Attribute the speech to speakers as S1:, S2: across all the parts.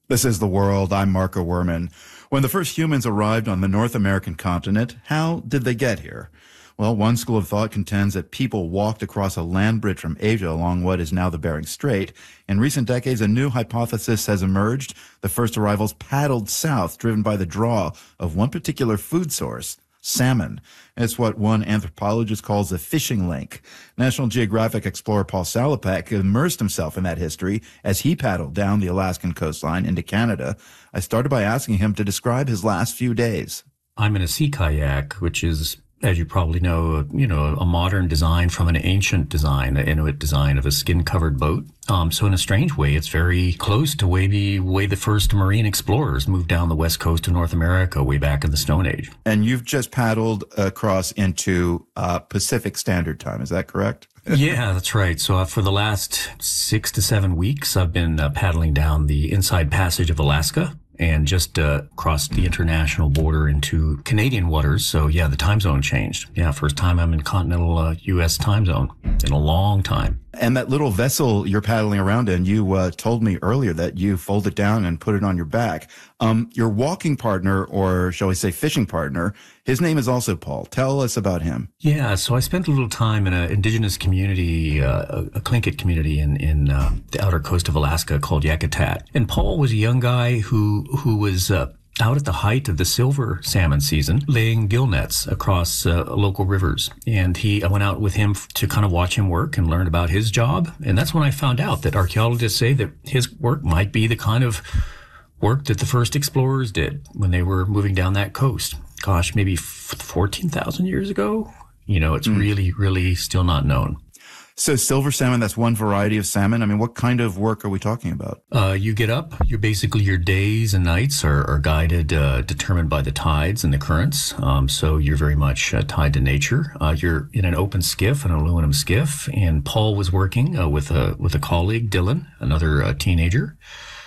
S1: This is The World. I'm Marco Werman. When the first humans arrived on the North American continent, how did they get here? Well, one school of thought contends that people walked across a land bridge from Asia along what is now the Bering Strait. In recent decades, a new hypothesis has emerged. The first arrivals paddled south, driven by the draw of one particular food source, salmon. It's what one anthropologist calls a fishing link. National Geographic explorer Paul Salopek immersed himself in that history as he paddled down the Alaskan coastline into Canada. I started by asking him to describe his last few days.
S2: I'm in a sea kayak, which is, as you probably know, a modern design from an ancient design, an Inuit design of a skin-covered boat. So in a strange way, it's very close to the way the first marine explorers moved down the west coast of North America way back in the Stone Age.
S1: And you've just paddled across into Pacific Standard Time, is that correct?
S2: Yeah, that's right. So for the last 6 to 7 weeks, I've been paddling down the Inside Passage of Alaska and just crossed the international border into Canadian waters. So yeah, the time zone changed. Yeah, first time I'm in continental U.S. time zone in a long time.
S1: And that little vessel you're paddling around in, you told me earlier that you fold it down and put it on your back. Your walking partner, or shall we say fishing partner, his name is also Paul. Tell us about him.
S2: Yeah, so I spent a little time in an indigenous community, a Tlingit community in the outer coast of Alaska called Yakutat. And Paul was a young guy who was out at the height of the silver salmon season, laying gill nets across local rivers. And I went out with him to kind of watch him work and learn about his job. And that's when I found out that archaeologists say that his work might be the kind of work that the first explorers did when they were moving down that coast. Gosh, maybe 14,000 years ago? It's really, really still not known.
S1: So silver salmon, that's one variety of salmon. I mean, what kind of work are we talking about?
S2: You get up, your days and nights are guided, determined by the tides and the currents. So you're very much tied to nature. You're in an open skiff, an aluminum skiff, and Paul was working with a colleague, Dylan, another teenager.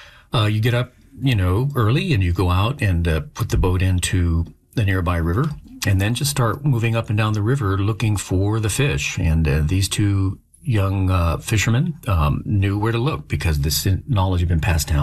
S2: You get up, early, and you go out and put the boat into the nearby river, and then just start moving up and down the river looking for the fish. And these two young fishermen knew where to look because this knowledge had been passed down